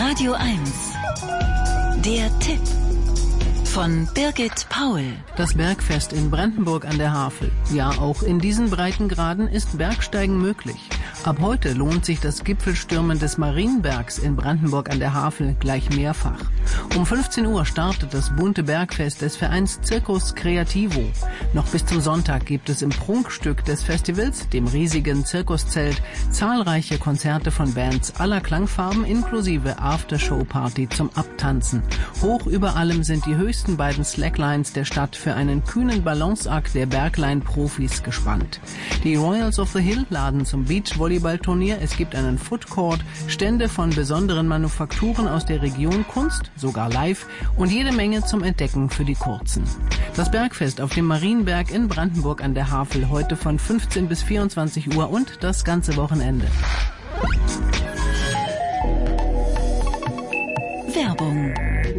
Radio 1. Der Tipp von Birgit Paul. Das Bergfest in Brandenburg an der Havel. Ja, auch in diesen Breitengraden ist Bergsteigen möglich. Ab heute lohnt sich das Gipfelstürmen des Marienbergs in Brandenburg an der Havel gleich mehrfach. Um 15 Uhr startet das bunte Bergfest des Vereins Circus Creativo. Noch bis zum Sonntag gibt es im Prunkstück des Festivals, dem riesigen Zirkuszelt, zahlreiche Konzerte von Bands aller Klangfarben inklusive Aftershow-Party zum Abtanzen. Hoch über allem sind die höchsten beiden Slacklines der Stadt für einen kühnen Balanceakt der Bergline-Profis gespannt. Die Royals of the Hill laden zum Beachvolleyballturnier, es gibt einen Foodcourt, Stände von besonderen Manufakturen aus der Region, Kunst, sogar live und jede Menge zum Entdecken für die Kurzen. Das Bergfest auf dem Marienberg in Brandenburg an der Havel heute von 15 bis 24 Uhr und das ganze Wochenende. Werbung.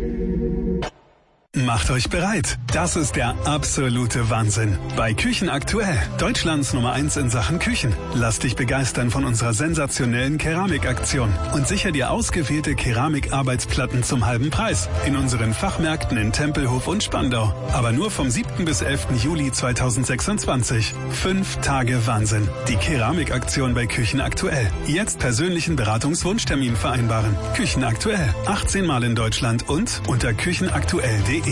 Macht euch bereit. Das ist der absolute Wahnsinn. Bei Küchen aktuell. Deutschlands Nummer 1 in Sachen Küchen. Lass dich begeistern von unserer sensationellen Keramikaktion und sicher dir ausgewählte Keramikarbeitsplatten zum halben Preis. In unseren Fachmärkten in Tempelhof und Spandau. Aber nur vom 7. bis 11. Juli 2026. 5 Tage Wahnsinn. Die Keramikaktion bei Küchen aktuell. Jetzt persönlichen Beratungswunschtermin vereinbaren. Küchen aktuell. 18 Mal in Deutschland und unter küchenaktuell.de.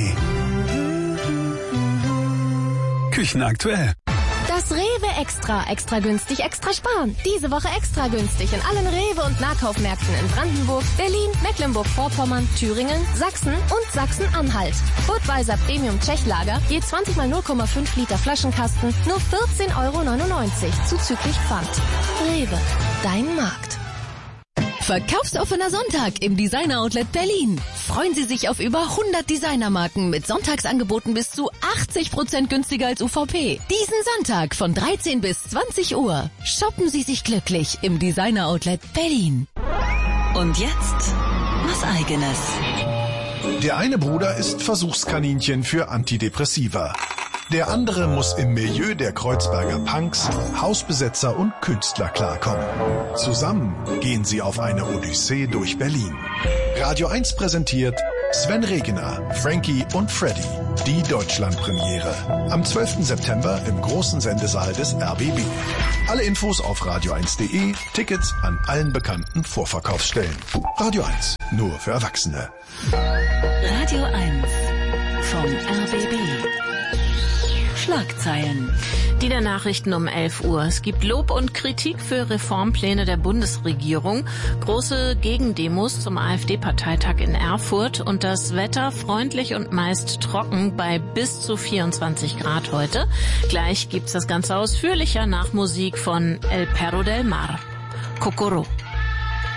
Küchen aktuell. Das Rewe Extra günstig, extra sparen. Diese Woche extra günstig in allen Rewe- und Nahkaufmärkten in Brandenburg, Berlin, Mecklenburg-Vorpommern, Thüringen, Sachsen und Sachsen-Anhalt. Budweiser Premium Tschechlager, je 20 mal 0,5 Liter Flaschenkasten, nur 14,99 € zuzüglich Pfand. Rewe, dein Markt. Verkaufsoffener Sonntag im Designer Outlet Berlin. Freuen Sie sich auf über 100 Designermarken mit Sonntagsangeboten bis zu 80% günstiger als UVP. Diesen Sonntag von 13 bis 20 Uhr. Shoppen Sie sich glücklich im Designer Outlet Berlin. Und jetzt was Eigenes. Der eine Bruder ist Versuchskaninchen für Antidepressiva. Der andere muss im Milieu der Kreuzberger Punks, Hausbesetzer und Künstler klarkommen. Zusammen gehen sie auf eine Odyssee durch Berlin. Radio 1 präsentiert Sven Regener, Frankie und Freddy, die Deutschlandpremiere. Am 12. September im großen Sendesaal des RBB. Alle Infos auf radio1.de, Tickets an allen bekannten Vorverkaufsstellen. Radio 1, nur für Erwachsene. Radio 1 vom RBB. Schlagzeilen. Die der Nachrichten um 11 Uhr. Es gibt Lob und Kritik für Reformpläne der Bundesregierung. Große Gegendemos zum AfD-Parteitag in Erfurt. Und das Wetter freundlich und meist trocken bei bis zu 24 Grad heute. Gleich gibt's das Ganze ausführlicher nach Musik von El Perro del Mar. Kokoro.